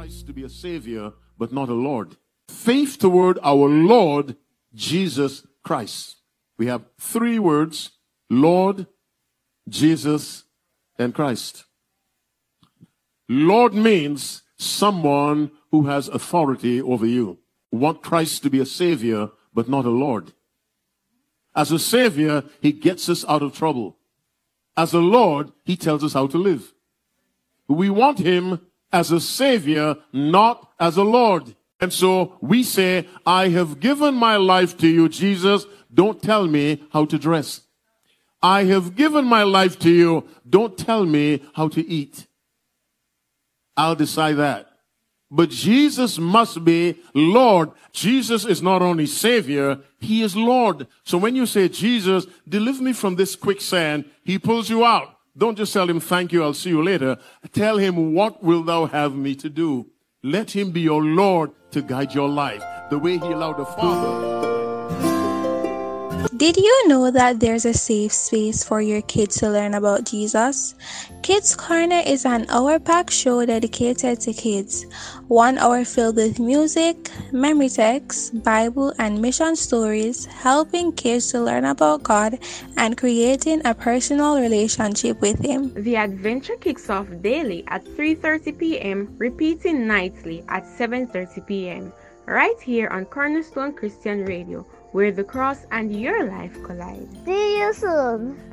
Christ to be a savior, but not a Lord. Faith toward our Lord Jesus Christ. We have three words: Lord, Jesus, and Christ. Lord means someone who has authority over you. We want Christ to be a savior, but not a Lord. As a savior, he gets us out of trouble. As a Lord, he tells us how to live. We want him as a savior, not as a Lord. And so we say, I have given my life to you, Jesus. Don't tell me how to dress. I have given my life to you. Don't tell me how to eat. I'll decide that. But Jesus must be Lord. Jesus is not only Savior, he is Lord. So when you say, Jesus, deliver me from this quicksand, he pulls you out. Don't just tell him, thank you, I'll see you later. Tell him, what will thou have me to do? Let him be your Lord to guide your life, the way he allowed the Father. Did you know that there's a safe space for your kids to learn about Jesus? Kids Corner is an hour-packed show dedicated to kids. 1 hour filled with music, memory texts, Bible, and mission stories, helping kids to learn about God and creating a personal relationship with Him. The adventure kicks off daily at 3:30 p.m., repeating nightly at 7:30 p.m., right here on Cornerstone Christian Radio, where the cross and your life collide. See you soon.